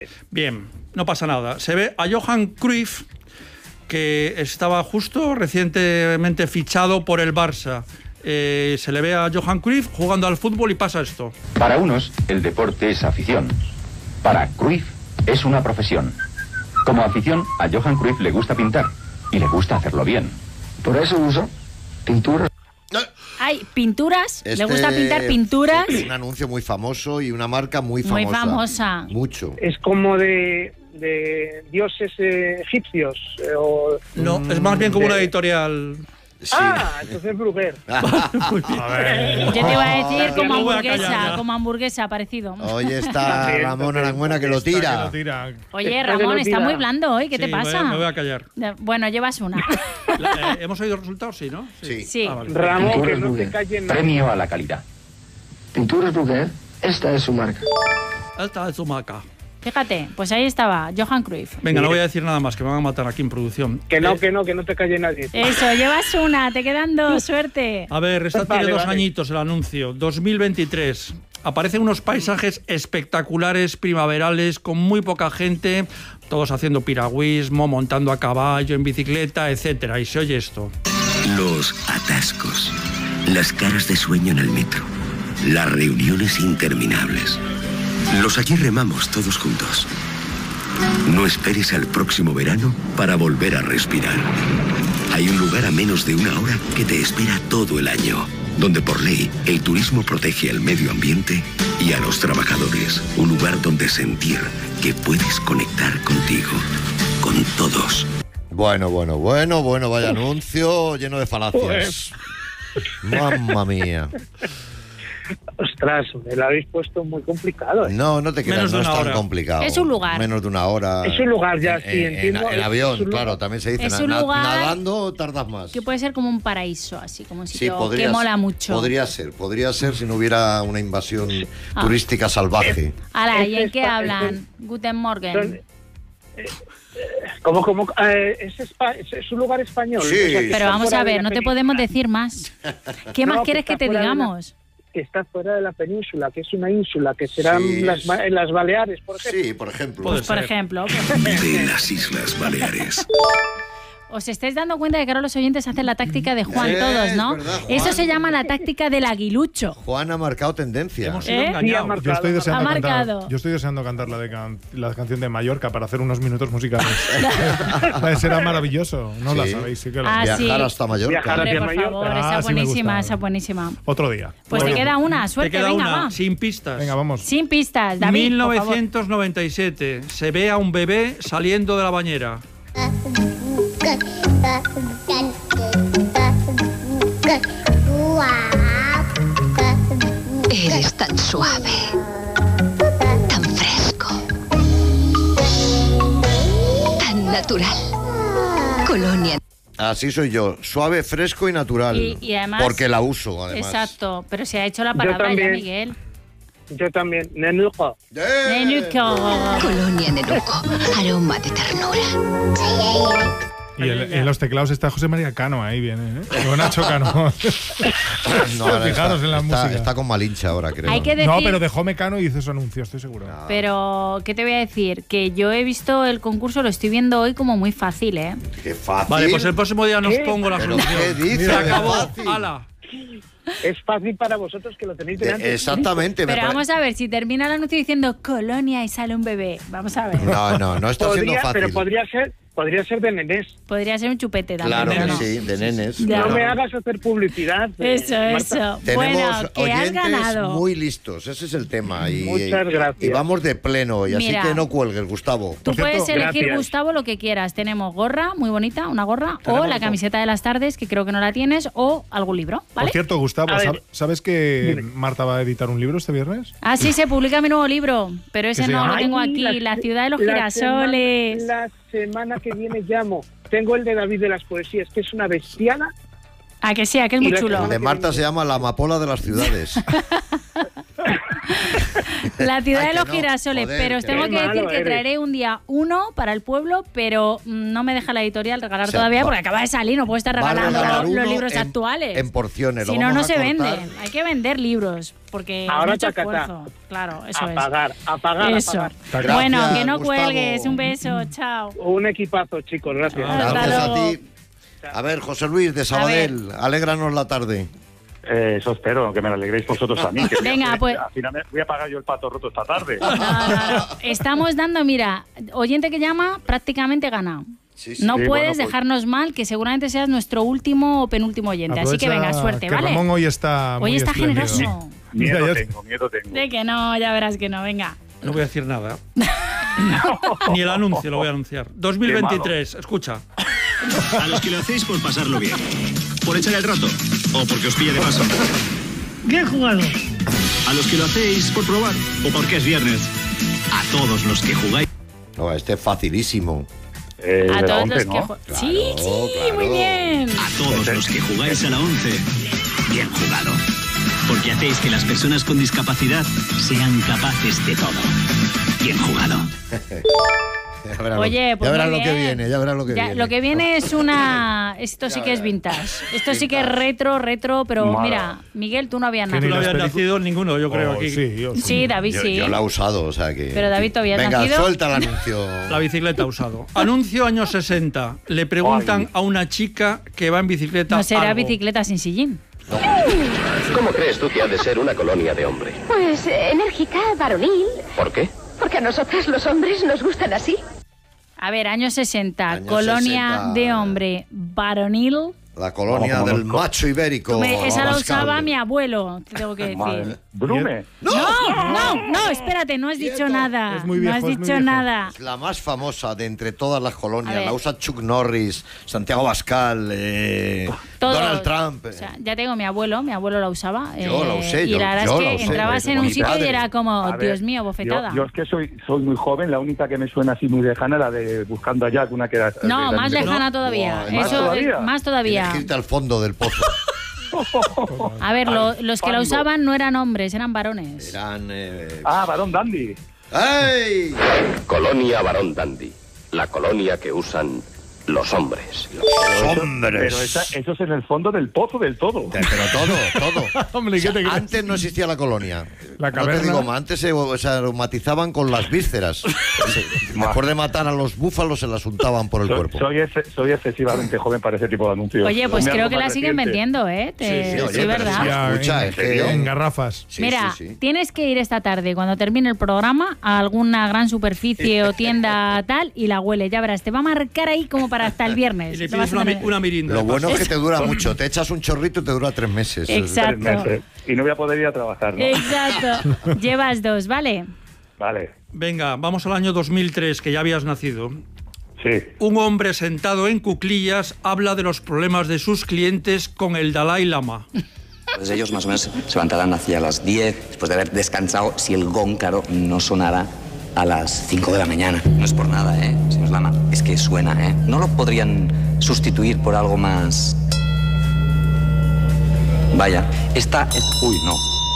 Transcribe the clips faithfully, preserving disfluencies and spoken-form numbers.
Bien, no pasa nada. Se ve a Johan Cruyff, que estaba justo recientemente fichado por el Barça. Eh, se le ve a Johan Cruyff jugando al fútbol y pasa esto. Para unos, el deporte es afición. Para Cruyff, es una profesión. Como afición, a Johan Cruyff le gusta pintar y le gusta hacerlo bien. Por eso uso pintura. Hay pinturas, Este le gusta pintar pinturas. Es un anuncio muy famoso y una marca muy famosa. Muy famosa. Mucho. Es como de, de dioses eh, egipcios. Eh, o... No, es más bien como una editorial. Sí. Ah, entonces Bruguer. Yo te iba a decir como No voy a callar hamburguesa, ya. como hamburguesa, parecido. Hoy está También, Ramón también. Aranguena que lo Esta que tira. lo tira. Oye, Esta que Ramón, lo está tira. muy blando hoy, ¿qué Sí, te me voy- pasa? Me voy a callar. Bueno, llevas una. La- eh, ¿Hemos oído resultados? Sí, ¿no? Sí. Sí. Ah, vale. Ramón, que Pinturas no te Bruguer, calles nada. premio a la calidad. Pinturas Bruguer, esta es su marca. Esta es su marca. Fíjate, pues ahí estaba, Johan Cruyff. Venga, no voy a decir nada más, que me van a matar aquí en producción. Que no, Eh, que no, que no te calle nadie. Eso, llevas una, te quedan dos, suerte. A ver, esta Vale, tiene dos vale. añitos el anuncio. dos mil veintitrés. Aparecen unos paisajes espectaculares, primaverales, con muy poca gente, todos haciendo piragüismo, montando a caballo, en bicicleta, etcétera. Y se oye esto. Los atascos, las caras de sueño en el metro, las reuniones interminables. Los allí remamos todos juntos. No esperes al próximo verano para volver a respirar. Hay un lugar a menos de una hora que te espera todo el año, donde por ley el turismo protege al medio ambiente y a los trabajadores. Un lugar donde sentir que puedes conectar contigo, con todos. Bueno, bueno, bueno, bueno, vaya anuncio lleno de falacias. Mamma mía. Ostras, me lo habéis puesto muy complicado. ¿eh? No, no te creas, Menos de no es una tan hora. complicado. Es un lugar. Menos de una hora. Es un lugar, ya, En- sí, en, entiendo. En, en Es- avión, es un lugar. claro, también se dice. Es na- un na- lugar nadando tardas más. Que puede ser como un paraíso, así como un Sí, sitio podría, que mola mucho. podría ser, podría ser si no hubiera una invasión Ah. turística salvaje. Ala, ¿y Este en es qué pa- hablan? este- Guten Son- Morgen. eh, eh, como, como, eh, es, espa- es, es un lugar español. Sí. que Pero está vamos fuera a de ver, la no te península, podemos decir más. ¿Qué No, más que quieres está que te fuera de la- digamos? Que está fuera de la península, que es una ínsula, que serán Sí, las, es- Ba- las Baleares, por ejemplo. Sí, por ejemplo. Puede Pues por ser. ejemplo, De las Islas Baleares. os estáis dando cuenta de que ahora los oyentes hacen la táctica de Juan Eh, todos, es ¿no? verdad, Eso Juan. se llama la táctica del aguilucho. Juan ha marcado tendencia. Hemos sido ¿Eh? Sí, ha engañados. marcado. Yo estoy deseando Ha cantar, marcado. yo estoy deseando cantar la, de can- la canción de Mallorca para hacer unos minutos musicales. Será maravilloso, no la Sí. sabéis, sí que la Ah, Viajar sí. hasta Mallorca. Viajar Hombre, hacia por Mallorca. favor, Ah, esa sí me buenísima, gusta. esa buenísima. Otro día. Pues te Bueno, queda una, Te suerte, queda venga, una, va. sin pistas. Venga, vamos. Sin pistas, David, mil por favor. novecientos noventa y siete. Se ve a un bebé saliendo de la bañera. Eres tan suave, tan fresco, tan natural. Colonia. Así soy yo, suave, fresco y natural. Y- y además- porque la uso, además. Exacto, pero se ha hecho la Yo palabra ya, también. Miguel. Yo también. Nenuco. ¡Eh! Nenuco. Colonia Nenuco, aroma de ternura. Y el- en los teclados está José María Cano, ahí viene, ¿eh? O Nacho Cano. No, ahora Fijaros está, en la está- música. está con Malincha ahora, creo. Hay que decir, No, pero dejó Mecano y hizo su anuncio, estoy seguro. pero ¿qué te voy a decir? Que yo he visto el concurso, lo estoy viendo hoy como muy fácil, ¿eh? Qué fácil. Vale, pues el próximo día nos ¿Qué? pongo la ¿Pero solución. qué dices? Se acabó. Fácil. Ala. Es fácil para vosotros que lo tenéis delante. Eh, Exactamente. me Pero pare- vamos a ver, si termina el anuncio diciendo Colonia y sale un bebé, vamos a ver. No, no, no está siendo Podría, fácil. pero podría ser, podría ser de nenés. Podría ser un chupete también. Claro pero que no. sí, de nenes. Ya. No claro. me hagas hacer publicidad. eh, Eso, Marta. eso. Tenemos Bueno, que has oyentes ganado. muy listos, ese es el tema. Y, Muchas gracias. Y vamos de pleno, y así Mira. que no cuelgues, Gustavo. Tú Por cierto, puedes elegir, gracias. Gustavo, lo que quieras. Tenemos gorra, muy bonita, una gorra, o Tenemos la dos. camiseta de las tardes, que creo que no la tienes, o algún libro, ¿vale? Por cierto, Gustavo, A ver. ¿sab- ¿sabes que Dime. Marta va a editar un libro este viernes? Ah, sí, se publica mi nuevo libro, pero ese se no llama? lo tengo Ay, aquí, La ciudad de los la girasoles. Semana, la semana que viene llamo. Tengo el de David de las poesías, que es una bestiala. A que sea, que es muy chulo. El de Marta se llama La amapola de las ciudades. La ciudad Ay, de los no. girasoles, Joder, pero os qué tengo que malo decir que eres. traeré un día uno para el pueblo, pero mm, no me deja la editorial regalar O sea, todavía va- porque acaba de salir, no puedo estar Va a regalando regalar los, los uno libros en- actuales. En porciones. Si lo no, vamos no a se cortar. venden. Hay que vender libros porque Ahora es mucho tacatá. esfuerzo. Claro, eso A es. pagar, a pagar, Eso. a pagar. Gracias, Bueno, que no Gustavo. cuelgues. Un beso, chao. Un equipazo, chicos, gracias. Hasta Gracias a luego. ti. A ver, José Luis de Sabadell, alégranos la tarde. Eh, eso espero, que me lo alegréis vosotros a mí. Que Venga, voy a- pues- Al final me- voy a pagar yo el pato roto esta tarde. No, no, no. Estamos dando, mira, oyente que llama, prácticamente gana. Sí, sí. No Sí, puedes bueno, pues- dejarnos mal, que seguramente seas nuestro último o penúltimo oyente. Así que Aprovecha venga, suerte, que ¿vale? Ramón hoy está muy Hoy está espléndido. generoso. Miedo Mira, ya- tengo, miedo tengo. De que no, ya verás que no, venga. No voy a decir nada. Ni el anuncio lo voy a anunciar. dos mil veintitrés, escucha. A los que lo hacéis por pasarlo bien, por echar el rato o porque os pille de paso. Bien jugado. A los que lo hacéis por probar o porque es viernes. A todos los que jugáis. No, este es facilísimo. Eh, A de la todos once, los ¿no? que ju- Sí, sí, claro. muy bien. A todos los que jugáis a la once. Bien jugado. Porque hacéis que las personas con discapacidad sean capaces de todo. Bien jugado. Ya verás Oye, lo, pues ya verás muy lo que bien. viene, ya verás lo que Ya, viene. lo que viene es una... Esto sí que es vintage. Esto sí que es retro, retro, pero Madre. mira, Miguel, tú no habías Que ni No nacido. las había pelicu- nacido ninguno, yo creo, Oh, aquí. sí, yo sí. Sí, David, Yo, sí. yo la he usado, o sea que... Pero, David, ¿todavía has Venga, nacido? suelta el anuncio. La bicicleta usado. Anuncio años sesenta. Le preguntan Ay. a una chica que va en bicicleta. No será algo. bicicleta sin sillín. ¿Cómo crees tú que ha de ser una colonia de hombres? Pues enérgica, varonil, ¿Por qué? porque a nosotras los hombres nos gustan así. A ver, años sesenta, Años colonia sesenta. de hombre varonil. La colonia Vamos, del vamos. macho ibérico. Me- esa la Abascal. usaba mi abuelo, te tengo que Madre decir. mía. Brume. No, no, no, espérate, no has dicho Quieto. nada. Es muy no viejo, has es muy dicho viejo. nada. La más famosa de entre todas las A colonias. ver. La usa Chuck Norris, Santiago Abascal, eh, Todos. Donald Trump. O sea, ya tengo mi abuelo, mi abuelo la usaba. Yo la usé, y yo- la verdad yo es la que usé, entrabas como en un mi sitio padre. y era como, A ver, Dios mío, bofetada. Yo, yo es que soy, soy muy joven, la única que me suena así muy lejana era de Buscando a Jack, una que era... No, de- más de- lejana todavía. Buah, ¿más Eso, todavía? más Tienes todavía. que irte al fondo del pozo. A ver, lo- los que la Fango. usaban no eran hombres, eran varones. Eran... eh, Ah, Varón Dandy. ¡Ay! Colonia Barón Dandy. La colonia que usan los hombres. Los hombres. Pero esa- eso es en el fondo del pozo del todo. Pero todo, todo. Hombre, ¿qué O sea, te crees? antes no existía la colonia. La no caverna. te digo más, antes se, se aromatizaban con las vísceras. Se- Después de matar a los búfalos se las untaban por el Soy, cuerpo. soy, ex- soy excesivamente joven para ese tipo de anuncios. Oye, pues Dame creo algo que la más siguen reciente. vendiendo, ¿eh? Te- Sí, sí, sí, oye, pero ¿verdad? sí, Ya, escucha, en, es que- en garrafas. Sí, Mira, sí, sí. tienes que ir esta tarde, cuando termine el programa, a alguna gran superficie o tienda tal y la huele. Ya verás, te va a marcar ahí como para hasta el viernes. Y le Lo vas pides a una, mi- tener. una mirinda. Lo de bueno paso. es que te dura mucho. Te echas un chorrito y te dura tres meses. Exacto. Tres meses. Y no voy a poder ir a trabajar, ¿no? Exacto. Llevas dos, ¿vale? Vale, Venga, vamos al año dos mil tres, que ya habías nacido. sí. Un hombre sentado en cuclillas habla de los problemas de sus clientes con el Dalai Lama. Pues ellos más o menos se levantarán hacia las diez, después de haber descansado, si el gong, claro, no sonara a las cinco de la mañana. No es por nada, ¿eh, señor Lama? Es que suena, ¿eh? ¿No lo podrían sustituir por algo más...? Vaya, esta es... Uy, no.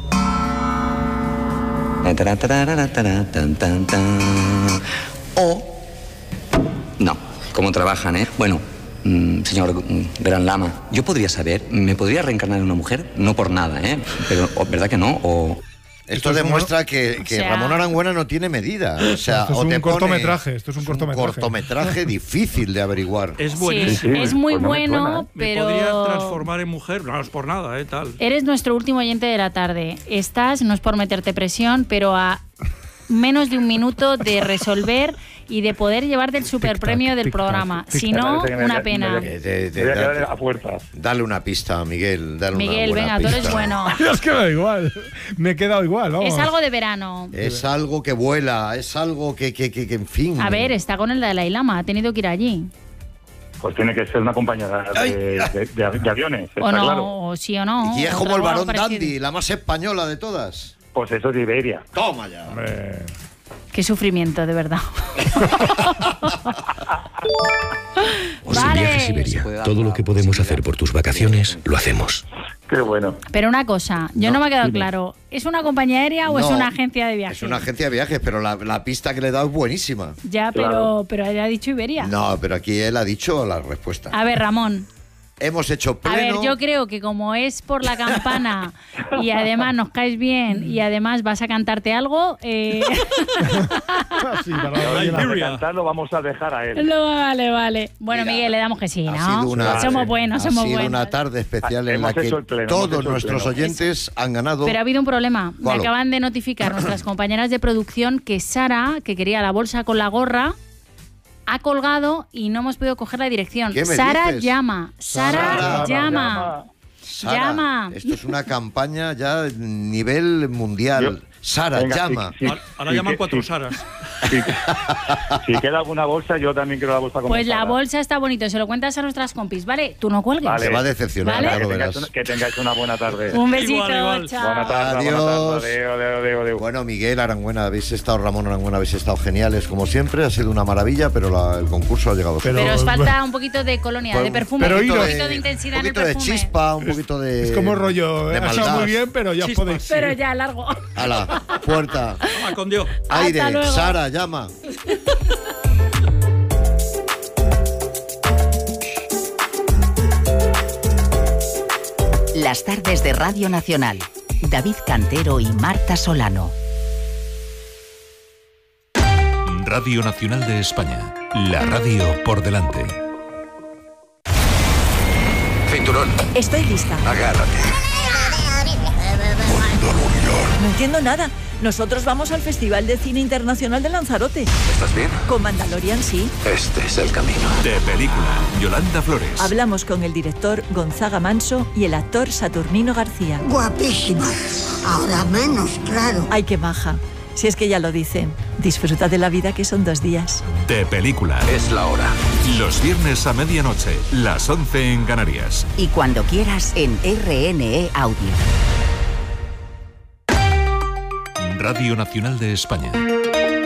O... No, ¿cómo trabajan, eh? Bueno, mm, señor mm, Gran Lama, yo podría saber, ¿me podría reencarnar en una mujer? No por nada, ¿eh? Pero, o- ¿verdad que no? O... Esto demuestra que, que O sea- Ramón Arangüena no tiene medida. O sea, Esto es o un te pone- cortometraje, esto es un cortometraje. cortometraje difícil de averiguar. Es Sí, buenísimo. es muy pues no me bueno, suena, ¿eh? Me podría pero... transformar en mujer. No, no es por nada, ¿eh? Tal. Eres nuestro último oyente de la tarde. Estás, no es por meterte presión, pero a menos de un minuto de resolver y de poder llevarte el superpremio del tic-tac, programa. tic-tac. Si no, Parece que me una voy a- pena. me voy Eh, te- te- Me voy a quedar dale- a puertas. Dale una pista, Miguel. Dale Miguel, una buena venga, tú eres pista. bueno. Es que me da igual. Me he quedado igual, vamos. Es algo de verano. Es algo que vuela, es algo que, que, que, que, en fin. A ver, está con el Dalai Lama, ha tenido que ir allí. Pues tiene que ser una compañía de, de- de- de aviones, está O no, claro. o sí o no. Y es otra como el cosa varón parecida. dandy, la más española de todas. Pues eso de Iberia. Toma ya. Hombre. Qué sufrimiento, de verdad. Vale. Viaje Siberia. Todo lo que podemos hacer por tus vacaciones, lo hacemos. Qué bueno. Pero una cosa, yo no, no me ha quedado claro. ¿Es una compañía aérea o No, es una agencia de viajes? Es una agencia de viajes, pero la, la pista que le he dado es buenísima. Ya, pero, Claro. pero él ha dicho Iberia. No, pero aquí él ha dicho la respuesta. A ver, Ramón. Hemos hecho A pleno. ver, yo creo que como es por la campana y además nos caes bien y además vas a cantarte algo, eh... Sí, para Hoy para cantar lo vamos a dejar a él. no, vale, vale. Bueno, Mira, Miguel, le damos que sí, ¿no? Ha sido una, somos buenos, ha somos sido buenos. una tarde especial en Hemos la que hecho el pleno, hemos todos hecho el nuestros pleno. oyentes han ganado. Pero ha habido un problema. Me ¿Cuál? acaban de notificar nuestras compañeras de producción que Sara, que quería la bolsa con la gorra, ha colgado y no hemos podido coger la dirección. ¿Qué me Sara dices? llama. Sara, Sara, llama. Sara, llama. Esto es una campaña ya a nivel mundial. Sara, Venga, llama. sí, sí. Ahora Sí, llaman que- cuatro sí. Saras. Si, si queda alguna bolsa, yo también quiero la bolsa como Pues la Sara. bolsa está bonito, se lo cuentas a nuestras compis, ¿vale? Tú no cuelgues. Vale. Se va a decepcionar, ¿Vale? ya Que lo tengáis, verás. una, que tengáis una buena tarde. Un besito, Igual, igual. chao. Buena tarde, Adiós. buena tarde. Adeu, adeu, adeu, adeu. Bueno, Miguel Arangüena, habéis estado, Ramón Arangüena, habéis estado geniales como siempre. Ha sido una maravilla, pero la- el concurso ha llegado. Pero- Pero os falta un poquito de colonia, Pues de perfume, pero un iros. poquito de intensidad un en el poquito de perfume. chispa, un poquito de. Es como rollo, de ha estado maldad. muy bien, pero ya os Chispas. podéis. Pero ya, largo. Ala, puerta, Toma, con Dios. aire, Hasta luego. Sara, llama. Las tardes de Radio Nacional. David Cantero y Marta Solano. Radio Nacional de España. La radio por delante. Cinturón. Estoy lista. Agárrate. No entiendo nada. Nosotros vamos al Festival de Cine Internacional de Lanzarote. ¿Estás bien? Con Mandalorian, sí. Este es el camino. De película. Yolanda Flores. Hablamos con el director Gonzaga Manso y el actor Saturnino García. Guapísima. Ahora menos, claro. Ay, qué maja. Si es que ya lo dicen. Disfruta de la vida, que son dos días. De película. Es la hora. Los viernes a medianoche, las once en Canarias. Y cuando quieras en R N E Audio. Radio Nacional de España.